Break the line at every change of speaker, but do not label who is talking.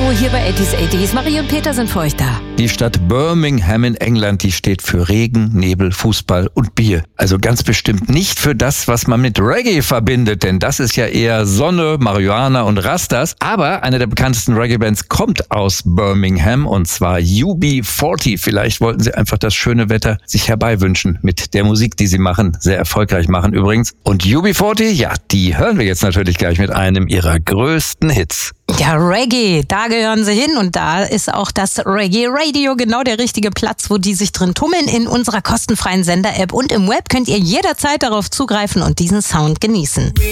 Hallo, hier bei 80s. Marie und Peter sind für euch da.
Die Stadt Birmingham in England, die steht für Regen, Nebel, Fußball und Bier. Also ganz bestimmt nicht für das, was man mit Reggae verbindet, denn das ist ja eher Sonne, Marihuana und Rastas. Aber eine der bekanntesten Reggae-Bands kommt aus Birmingham, und zwar UB40. Vielleicht wollten sie einfach das schöne Wetter sich herbeiwünschen mit der Musik, die sie machen. Sehr erfolgreich machen übrigens. Und UB40, ja, die hören wir jetzt natürlich gleich mit einem ihrer größten Hits.
Ja, Reggae, da gehören sie hin, und da ist auch das Reggae Radio genau der richtige Platz, wo die sich drin tummeln. In unserer kostenfreien Sender-App und im Web könnt ihr jederzeit darauf zugreifen und diesen Sound genießen.